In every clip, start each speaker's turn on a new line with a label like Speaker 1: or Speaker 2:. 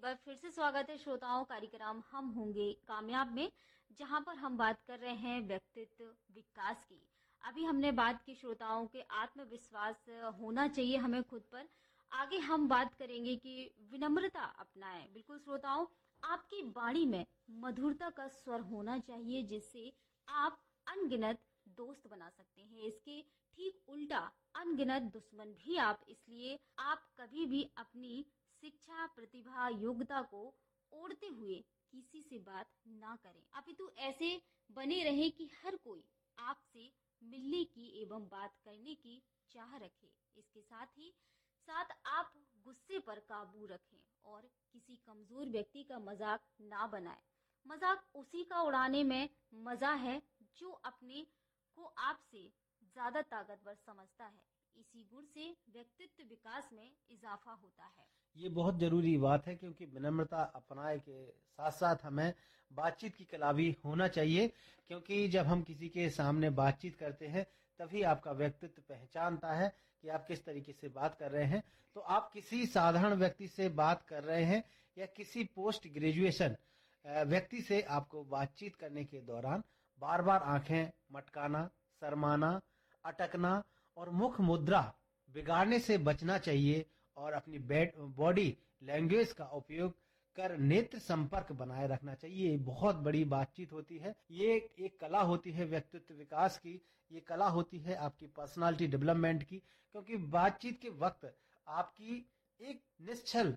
Speaker 1: बार फिर से स्वागत है श्रोताओं। कार्यक्रम हम होंगे कामयाब में, जहां पर हम बात कर रहे हैं व्यक्तित्व विकास की। अभी हमने बात की श्रोताओं के आत्मविश्वास होना चाहिए हमें खुद पर। आगे हम बात करेंगे कि विनम्रता अपनाएं। बिल्कुल श्रोताओं, आपकी वाणी में मधुरता का स्वर होना चाहिए, जिससे आप अनगिनत दोस्त बना सकते हैं। इसके ठीक उल्टा अनगिनत दुश्मन भी आप। इसलिए आप कभी भी अपनी शिक्षा, प्रतिभा, योग्यता को ओढ़ते हुए किसी से बात ना करें, अपितु ऐसे बने रहे कि हर कोई आपसे मिलने की एवं बात करने की चाह रखे। इसके साथ ही साथ आप गुस्से पर काबू रखें और किसी कमजोर व्यक्ति का मजाक ना बनाएं। मजाक उसी का उड़ाने में मजा है जो अपने को आपसे ज्यादा ताकतवर समझता है। इसी गुण से व्यक्तित्व विकास में इजाफा होता है।
Speaker 2: ये बहुत जरूरी बात है, क्योंकि विनम्रता अपनाए के साथ साथ हमें बातचीत की कला भी होना चाहिए। क्योंकि जब हम किसी के सामने बातचीत करते हैं तभी आपका व्यक्तित्व पहचानता है कि आप किस तरीके से बात कर रहे हैं। तो आप किसी साधारण व्यक्ति से बात कर रहे हैं या किसी पोस्ट ग्रेजुएशन व्यक्ति से आपको बातचीत करने के दौरान बार बार आंखें मटकाना, शर्माना, अटकना और मुख मुद्रा बिगाड़ने से बचना चाहिए और अपनी बॉडी लैंग्वेज का उपयोग कर नेत्र संपर्क बनाए रखना चाहिए। ये बहुत बड़ी बातचीत होती है। ये एक कला होती है व्यक्तित्व विकास की। ये कला होती है आपकी पर्सनालिटी डेवलपमेंट की। क्योंकि बातचीत के वक्त आपकी एक निश्चल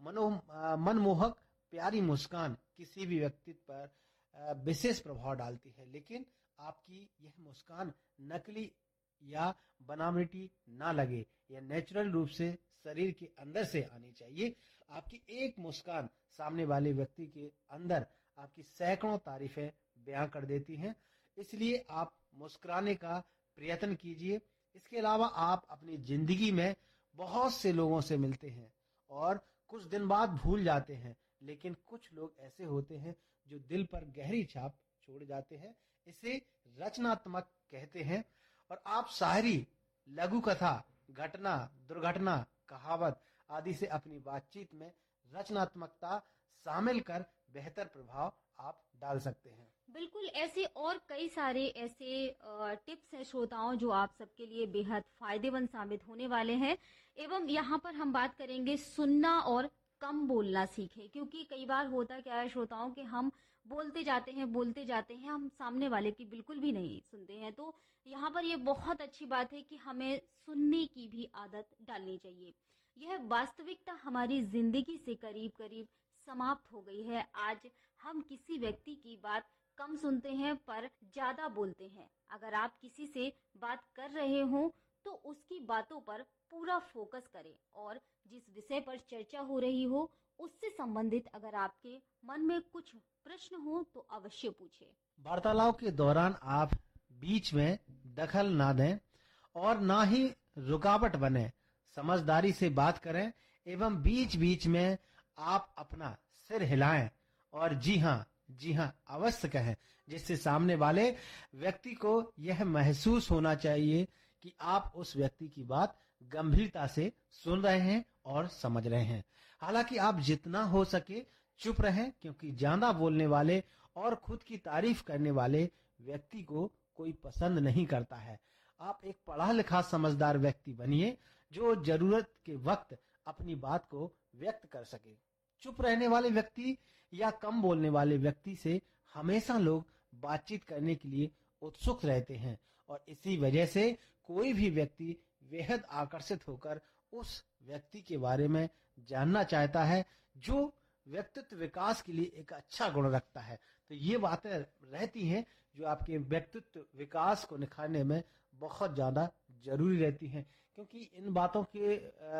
Speaker 2: मनमोहक प्यारी मुस्कान किसी भी व्यक्तित्व पर विशेष प्रभाव डालती है। लेकिन आपकी यह मुस्कान नकली या बनावटी ना लगे, यह नेचुरल रूप से शरीर के अंदर से आनी चाहिए। आपकी एक मुस्कान सामने वाले व्यक्ति के अंदर आपकी सैकड़ों तारीफें बयां कर देती हैं। इसलिए आप मुस्कुराने का प्रयत्न कीजिए। इसके अलावा आप अपनी जिंदगी में बहुत से लोगों से मिलते हैं और कुछ दिन बाद भूल जाते हैं, लेकिन कुछ लोग ऐसे होते हैं जो दिल पर गहरी छाप छोड़ जाते हैं। इसे रचनात्मक कहते हैं। और आप शायरी, लघु कथा, घटना, दुर्घटना, कहावत आदि से अपनी बातचीत में रचनात्मकता शामिल कर बेहतर प्रभाव आप डाल सकते हैं।
Speaker 1: बिल्कुल, ऐसे और कई सारे ऐसे टिप्स हैं श्रोताओं जो आप सबके लिए बेहद फायदेमंद साबित होने वाले हैं। एवं यहाँ पर हम बात करेंगे सुनना और कम बोलना सीखें। क्योंकि कई बार होता क्या है श्रोताओं कि हम बोलते जाते हैं, हम सामने वाले की बिल्कुल भी नहीं सुनते हैं। तो यहाँ पर ये बहुत अच्छी बात है कि हमें सुनने की भी आदत डालनी चाहिए। यह वास्तविकता हमारी जिंदगी से करीब करीब समाप्त हो गई है। आज हम किसी व्यक्ति की बात कम सुनते हैं पर ज्यादा बोलते हैं। अगर आप किसी से बात कर रहे हो तो उसकी बातों पर पूरा फोकस करें और जिस विषय पर चर्चा हो रही हो उससे संबंधित अगर आपके मन में कुछ प्रश्न हो तो अवश्य पूछें।
Speaker 2: वार्तालाप के दौरान आप बीच में दखल ना दें और ना ही रुकावट बने। समझदारी से बात करें एवं बीच बीच में आप अपना सिर हिलाएं और जी हाँ अवश्य कहें, जिससे सामने वाले व्यक्ति को यह महसूस होना चाहिए कि आप उस व्यक्ति की बात गंभीरता से सुन रहे हैं और समझ रहे हैं। हालांकि आप जितना हो सके चुप रहें, क्योंकि ज्यादा बोलने वाले और खुद की तारीफ करने वाले व्यक्ति को कोई पसंद नहीं करता है। आप एक पढ़ा लिखा समझदार व्यक्ति बनिए जो जरूरत के वक्त अपनी बात को व्यक्त कर सके। चुप रहने वाले व्यक्ति या कम बोलने वाले व्यक्ति से हमेशा लोग बातचीत करने के लिए उत्सुक रहते हैं और इसी वजह से कोई भी व्यक्ति बेहद आकर्षित होकर उस व्यक्ति के बारे में जानना चाहता है जो व्यक्तित्व विकास के लिए एक अच्छा गुण रखता है। तो ये बातें रहती हैं जो आपके व्यक्तित्व विकास को निखारने में बहुत ज्यादा जरूरी रहती हैं। क्योंकि इन बातों के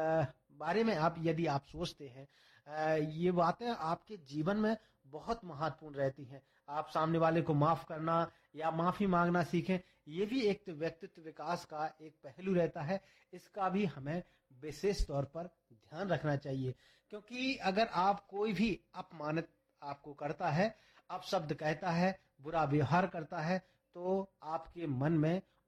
Speaker 2: बारे में आप यदि आप सोचते हैं, ये बातें आपके जीवन में बहुत महत्वपूर्ण रहती हैं। आप सामने वाले को माफ करना या माफी मांगना सीखें, ये भी एक तो व्यक्तित्व विकास का एक पहलू रहता है। इसका भी हमें विशेष तौर पर ध्यान रखना चाहिए। क्योंकि अगर आप कोई भी अपमानित आपको करता है, अपशब्द कहता है, बुरा व्यवहार करता है, तो आपके मन में